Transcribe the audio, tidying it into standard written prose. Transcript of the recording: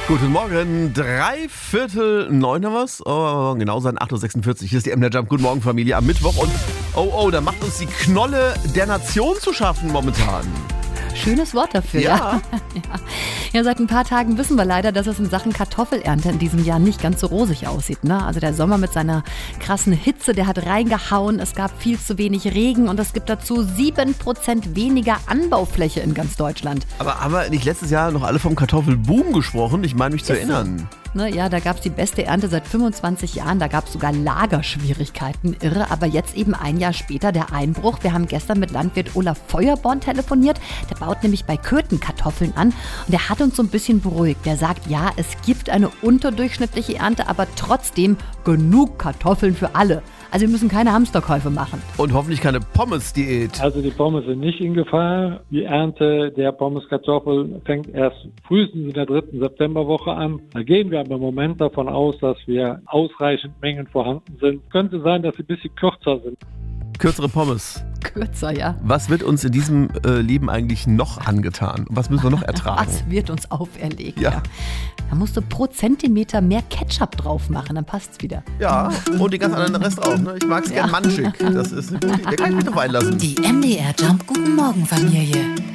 Guten Morgen, 8:45 haben wir's. Oh, genau sein 8:46 Uhr. Hier ist die MDR Jump. Guten Morgen, Familie, am Mittwoch. Und da macht uns die Knolle der Nation zu schaffen momentan. Schönes Wort dafür, ja. Ja, seit ein paar Tagen wissen wir leider, dass es in Sachen Kartoffelernte in diesem Jahr nicht ganz so rosig aussieht. Ne? Also der Sommer mit seiner krassen Hitze, der hat reingehauen. Es gab viel zu wenig Regen und es gibt dazu 7% weniger Anbaufläche in ganz Deutschland. Aber haben wir nicht letztes Jahr noch alle vom Kartoffelboom gesprochen? Ich meine mich zu erinnern. Ne, ja, da gab es die beste Ernte seit 25 Jahren. Da gab es sogar Lagerschwierigkeiten. Irre, aber jetzt eben ein Jahr später der Einbruch. Wir haben gestern mit Landwirt Olaf Feuerborn telefoniert. Der baut nämlich bei Köthen Kartoffeln an. Und der hat uns so ein bisschen beruhigt. Der sagt, ja, es gibt eine unterdurchschnittliche Ernte, aber trotzdem genug Kartoffeln für alle. Also wir müssen keine Hamsterkäufe machen. Und hoffentlich keine Pommes-Diät. Also die Pommes sind nicht in Gefahr. Die Ernte der Pommeskartoffeln fängt erst frühestens in der 3. Septemberwoche an. Da gehen wir aber im Moment davon aus, dass wir ausreichend Mengen vorhanden sind. Könnte sein, dass sie ein bisschen kürzer sind. Kürzere Pommes. Kürzer, ja. Was wird uns in diesem Leben eigentlich noch angetan? Was müssen wir noch ertragen? Was wird uns auferlegt? Ja. Da musst du pro Zentimeter mehr Ketchup drauf machen, dann passt's wieder. Ja, und den ganz anderen Rest auch. Ne? Ich mag es gern manchig. Das ist eine gute Idee. Da kann ich mich drauf einlassen. Die MDR Jump Guten Morgen Familie.